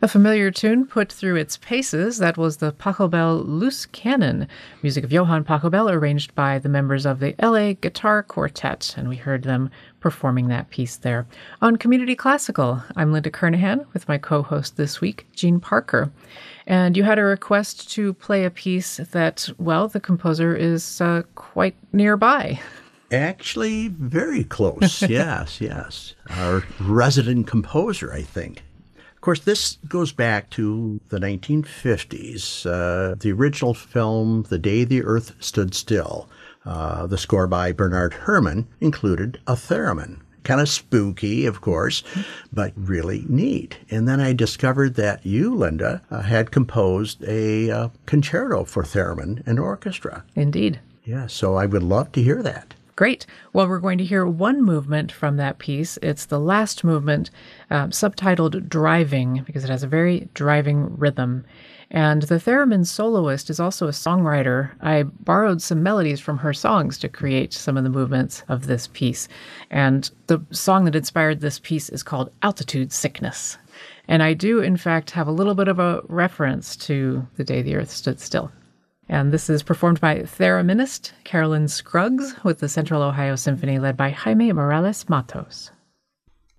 A familiar tune put through its paces, that was the Pachelbel Loose Cannon, music of Johann Pachelbel, arranged by the members of the LA Guitar Quartet, and we heard them performing that piece there. On Community Classical, I'm Linda Kernahan with my co-host this week, Jean Parker. And you had a request to play a piece that, well, the composer is quite nearby. Actually, very close, yes. Our resident composer, I think. Of course, this goes back to the 1950s. The original film, The Day the Earth Stood Still, the score by Bernard Herrmann, included a theremin. Kind of spooky, of course, but really neat. And then I discovered that you, Linda, had composed a concerto for theremin and orchestra. Indeed. Yeah, so I would love to hear that. Great. Well, we're going to hear one movement from that piece. It's the last movement, subtitled Driving, because it has a very driving rhythm. And the theremin soloist is also a songwriter. I borrowed some melodies from her songs to create some of the movements of this piece. And the song that inspired this piece is called Altitude Sickness. And I do, in fact, have a little bit of a reference to The Day the Earth Stood Still. And this is performed by thereminist Carolyn Scruggs with the Central Ohio Symphony led by Jaime Morales Matos.